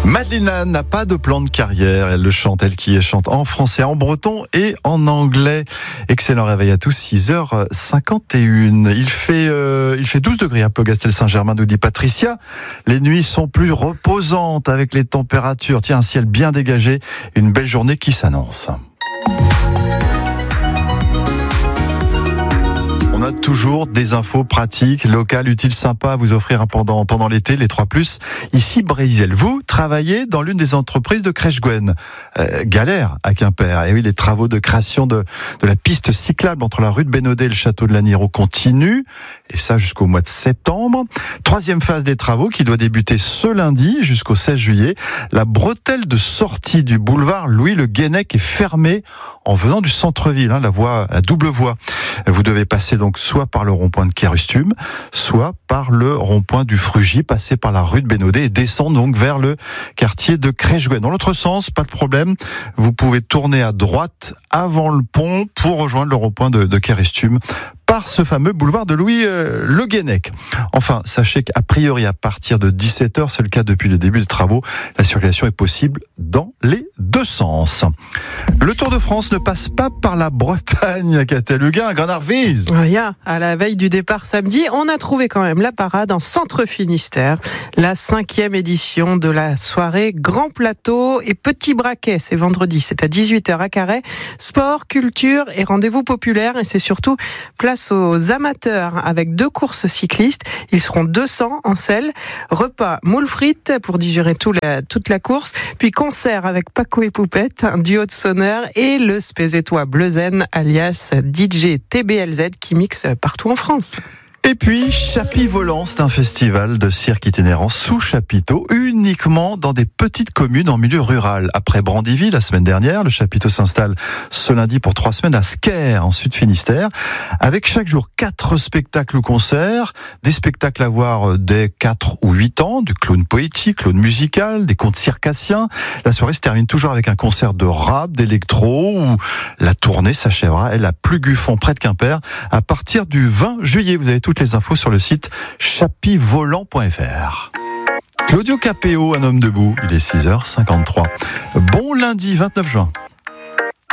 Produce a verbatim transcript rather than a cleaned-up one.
Madeleine n'a pas de plan de carrière, elle le chante, elle qui chante en français, en breton et en anglais. Excellent réveil à tous, six heures cinquante et une. Il fait, euh, il fait douze degrés à Plogastel-Saint-Germain, nous dit Patricia. Les nuits sont plus reposantes avec les températures. Tiens, un ciel bien dégagé, une belle journée qui s'annonce. On a toujours des infos pratiques, locales, utiles, sympas à vous offrir pendant, pendant l'été, les trois plus. Ici, Brésil, vous travaillez dans l'une des entreprises de Crèche Gwen. Euh, galère à Quimper. Et oui, les travaux de création de, de la piste cyclable entre la rue de Bénodet et le château de Laniro continuent. Et ça jusqu'au mois de septembre. Troisième phase des travaux qui doit débuter ce lundi jusqu'au seize juillet. La bretelle de sortie du boulevard Louis Le Guenec est fermée en venant du centre-ville, hein, la voie, la double voie. Vous devez passer donc soit par le rond-point de Kérustume, soit par le rond-point du Frugy, passer par la rue de Bénodet et descendre donc vers le quartier de Crèche Gwen. Dans l'autre sens, pas de problème, vous pouvez tourner à droite avant le pont pour rejoindre le rond-point de, de Kérustume par ce fameux boulevard de Louis euh, Le Guenec. Enfin, sachez qu'à priori, à partir de dix-sept heures, c'est le cas depuis le début des travaux, la circulation est possible dans les deux sens. Le Tour de France ne passe pas par la Bretagne, Catel-Huguin, Grenard-Vise. Rien, à la veille du départ samedi, on a trouvé quand même la parade en Centre Finistère, la cinquième édition de la soirée Grand Plateau et Petit Braquet. C'est vendredi, c'est à dix-huit heures à Carhaix. Sport, culture et rendez-vous populaires, et c'est surtout place aux amateurs avec deux courses cyclistes. Ils seront deux cents en selle. Repas moules frites pour digérer tout la, toute la course. Puis concert avec Paco et Poupette, un duo de sonneurs, et le Spézétois Bleuzen alias D J T B L Z qui mixe partout en France. Et puis, Chapis Volant, c'est un festival de cirque itinérant sous chapiteau, uniquement dans des petites communes en milieu rural. Après Brandivy, la semaine dernière, le chapiteau s'installe ce lundi pour trois semaines à Sker, en Sud-Finistère, avec chaque jour quatre spectacles ou concerts, des spectacles à voir dès quatre ou huit ans, du clown poétique, clown musical, des contes circassiens. La soirée se termine toujours avec un concert de rap, d'électro, où la tournée s'achèvera, elle, à Pluguffon, près de Quimper, à partir du vingt juillet. Vous avez toutes les infos sur le site chapis volant point f r. Claudio Capéo, un homme debout, il est six heures cinquante-trois. Bon lundi vingt-neuf juin.